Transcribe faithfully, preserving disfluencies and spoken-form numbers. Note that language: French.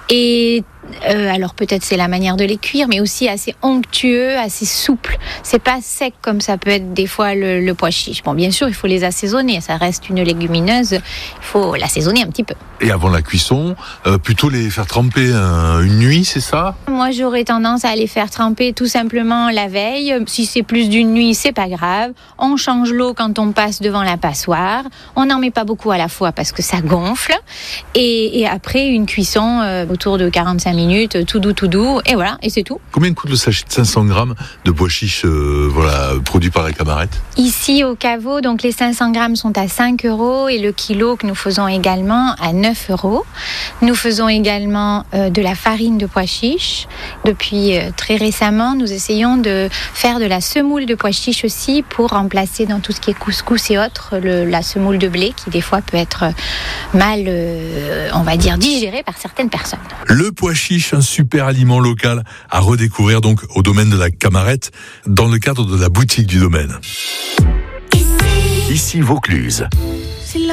Et euh, alors peut-être c'est la manière de les cuire, mais aussi assez onctueux, assez souple. C'est pas sec comme ça peut être des fois le, le pois chiche. Bon, bien sûr, il faut les assaisonner. Ça reste une légumineuse. Il faut l'assaisonner un petit peu. Et avant la cuisson, euh, plutôt les faire tremper euh, une nuit, c'est ça ? Moi, j'aurais tendance à les faire tremper tout simplement la veille. Si c'est plus d'une nuit, c'est pas grave. On change l'eau quand on passe devant la passoire. On n'en met pas beaucoup à la fois parce que ça gonfle. Et, et après, une cuisson euh, autour de quarante-cinq minutes, tout doux, tout doux. Et voilà, et c'est tout. Combien coûte le sachet de cinq cents grammes de pois chiches euh, voilà, produit par la Camarette ? Ici, au caveau, donc les cinq cents grammes sont à cinq euros et le kilo que nous faisons également à neuf euros. Nous faisons également euh, de la farine de pois chiche. Depuis euh, très récemment, nous essayons de faire de la semoule de pois chiche aussi pour remplacer dans tout ce qui est couscous et autres le, la semoule de blé qui des fois peut être mal, euh, on va dire, digérée par certaines personnes. Le pois chiche, un super aliment local à redécouvrir donc au domaine de la Camarette dans le cadre de la boutique du domaine. Ici Vaucluse.